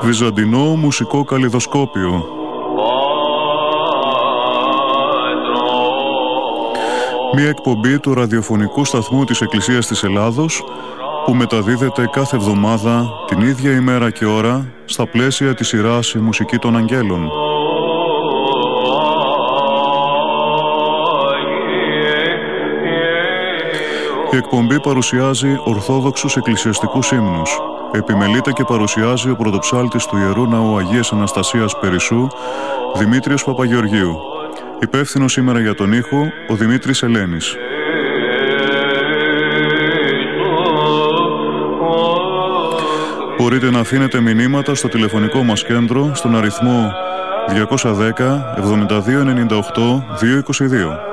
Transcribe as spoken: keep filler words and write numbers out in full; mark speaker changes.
Speaker 1: Βυζαντινό μουσικό καλλιδοσκόπιο. Μία εκπομπή του ραδιοφωνικού σταθμού της Εκκλησίας της Ελλάδος που μεταδίδεται κάθε εβδομάδα την ίδια ημέρα και ώρα στα πλαίσια της σειράς «Η Μουσική των Αγγέλων». Η εκπομπή παρουσιάζει ορθόδοξους εκκλησιαστικούς ύμνους. Επιμελείται και παρουσιάζει ο πρωτοψάλτης του Ιερού Ναού Αγίας Αναστασίας Περισσού, Δημήτριος Παπαγεωργίου. Υπεύθυνος σήμερα για τον ήχο, ο Δημήτρης Ελένης. Μπορείτε να αφήνετε μηνύματα στο τηλεφωνικό μας κέντρο στον αριθμό διακόσια δέκα εβδομήντα δύο ενενήντα οκτώ διακόσια είκοσι δύο.